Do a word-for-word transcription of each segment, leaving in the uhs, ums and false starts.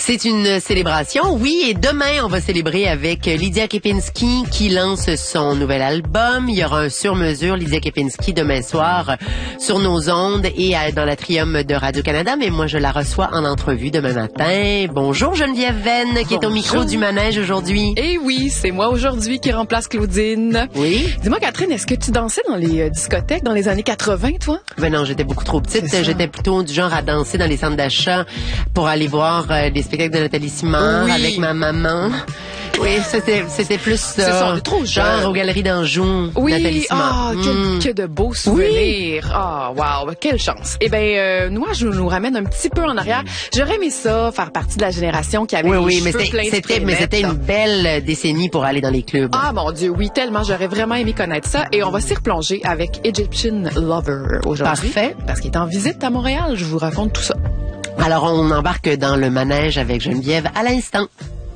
C'est une célébration, oui, et demain, on va célébrer avec Lydia Kepinski qui lance son nouvel album. Il y aura un sur-mesure Lydia Kepinski demain soir sur nos ondes et dans l'Atrium de Radio-Canada, mais moi, je la reçois en entrevue demain matin. Bonjour Geneviève Venn, qui Bonjour. est au micro du manège aujourd'hui. Eh oui, c'est moi aujourd'hui qui remplace Claudine. Oui. Dis-moi, Catherine, est-ce que tu dansais dans les euh, discothèques dans les années quatre-vingt, toi? Ben non, j'étais beaucoup trop petite. J'étais plutôt du genre à danser dans les centres d'achat pour aller voir euh, des spectacles de Nathalie Simard oui. avec ma maman. Oui, c'était c'était plus ça. C'est ça, on est trop jeune. Genre aux Galeries d'Anjou, oui, Nathalie Simard. Ah, mm. que, que de beaux souvenirs. Ah, oui. oh, wow, quelle chance. Eh ben, euh, moi, je nous ramène un petit peu en arrière. J'aurais aimé ça, faire partie de la génération qui avait oui, les oui, cheveux mais pleins c'était, de c'était, mais c'était une belle décennie pour aller dans les clubs. Ah, mon Dieu, oui, tellement. J'aurais vraiment aimé connaître ça. Et on va s'y replonger avec Egyptian Lover aujourd'hui. Parfait. Parce qu'il est en visite à Montréal. Je vous raconte tout ça. Alors, on embarque dans le manège avec Geneviève à l'instant.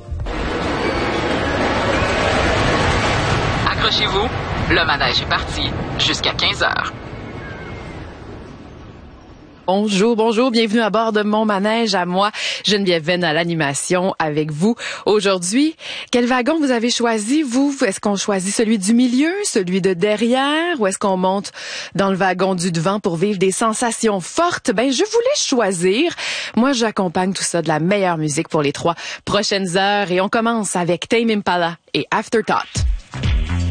Accrochez-vous, le manège est parti jusqu'à quinze heures. Bonjour, bonjour, bienvenue à bord de mon manège à moi, Geneviève Venn à l'animation avec vous. Aujourd'hui, quel wagon vous avez choisi, vous? Est-ce qu'on choisit celui du milieu, celui de derrière, ou est-ce qu'on monte dans le wagon du devant pour vivre des sensations fortes? Ben, je vous laisse choisir. Moi, j'accompagne tout ça de la meilleure musique pour les trois prochaines heures et on commence avec Tame Impala et Afterthought.